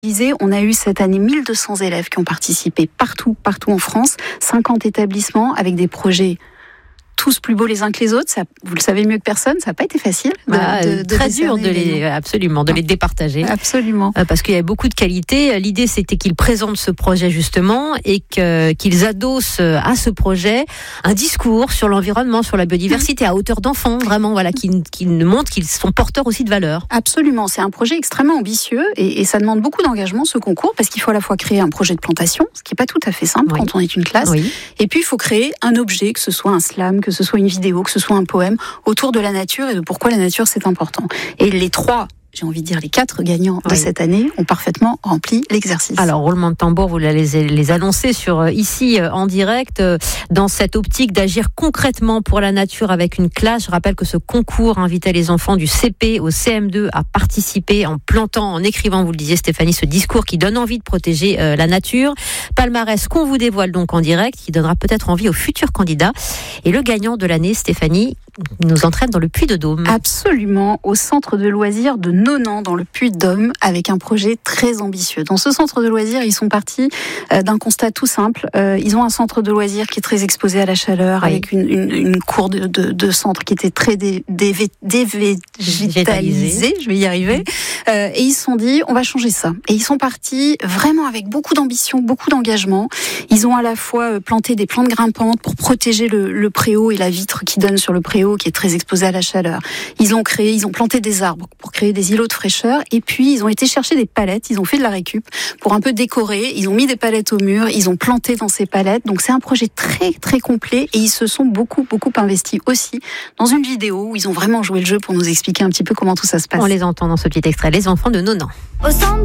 On a eu cette année 1200 élèves qui ont participé partout en France, 50 établissements avec des projets tous plus beaux les uns que les autres. Ça, vous le savez mieux que personne, ça n'a pas été facile. Très dur de les départager. Absolument. Parce qu'il y a beaucoup de qualités. L'idée, c'était qu'ils présentent ce projet justement et qu'ils adossent à ce projet un discours sur l'environnement, sur la biodiversité à hauteur d'enfants, vraiment, voilà, qui montrent qu'ils sont porteurs aussi de valeurs. Absolument. C'est un projet extrêmement ambitieux et ça demande beaucoup d'engagement, ce concours, parce qu'il faut à la fois créer un projet de plantation, ce qui n'est pas tout à fait simple quand on est une classe, et puis il faut créer un objet, que ce soit un slam, que ce soit une vidéo, que ce soit un poème, autour de la nature et de pourquoi la nature c'est important. Et les 4 gagnants de cette année ont parfaitement rempli l'exercice. Alors, roulement de tambour, vous les annoncez ici en direct, dans cette optique d'agir concrètement pour la nature avec une classe. Je rappelle que ce concours invitait les enfants du CP au CM2 à participer en plantant, en écrivant, vous le disiez Stéphanie, ce discours qui donne envie de protéger la nature. Palmarès qu'on vous dévoile donc en direct, qui donnera peut-être envie aux futurs candidats. Et le gagnant de l'année, Stéphanie, nous entraîne dans le Puy-de-Dôme. Absolument, au centre de loisirs de Nonan, dans le Puy-de-Dôme, avec un projet très ambitieux. Dans ce centre de loisirs, ils sont partis d'un constat tout simple. Ils ont un centre de loisirs qui est très exposé à la chaleur, avec une cour de centre qui était très dévégétalisée, je vais y arriver. Et ils se sont dit, on va changer ça. Et ils sont partis vraiment avec beaucoup d'ambition, beaucoup d'engagement. Ils ont à la fois planté des plantes grimpantes pour protéger le préau et la vitre qui donne sur le préau, qui est très exposé à la chaleur. Ils ont planté des arbres pour créer des îlots de fraîcheur, et puis ils ont été chercher des palettes, ils ont fait de la récup pour un peu décorer, ils ont mis des palettes au mur, ils ont planté dans ces palettes. Donc c'est un projet très très complet, et ils se sont beaucoup investis aussi dans une vidéo où ils ont vraiment joué le jeu pour nous expliquer un petit peu comment tout ça se passe. On les entend dans ce petit extrait, les enfants de Nonan.